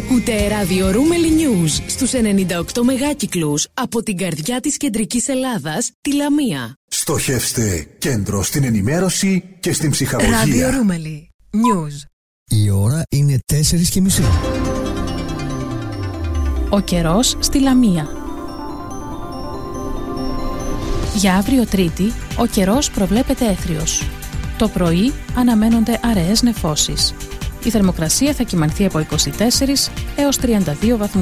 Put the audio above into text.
Ακούτε ράδιο Ρούμελι News στους 98 μεγάκυκλους από την καρδιά της κεντρικής Ελλάδας, τη Λαμία. Στοχεύστε κέντρο στην ενημέρωση και στην ψυχαγωγία. Ράδιο Ρούμελι News. Η ώρα είναι 4:30. Ο καιρός στη Λαμία. Για αύριο Τρίτη, ο καιρός προβλέπεται έθριος. Το πρωί αναμένονται αραιές νεφώσεις. Η θερμοκρασία θα κυμανθεί από 24 έως 32 βαθμούς.